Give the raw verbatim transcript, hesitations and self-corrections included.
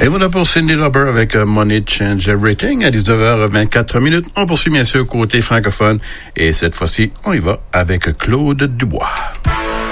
Et voilà pour Cyndi Lauper avec uh, Money Change Everything à dix-neuf heures vingt-quatre minutes. On poursuit bien sûr côté francophone et cette fois-ci, on y va avec Claude Dubois.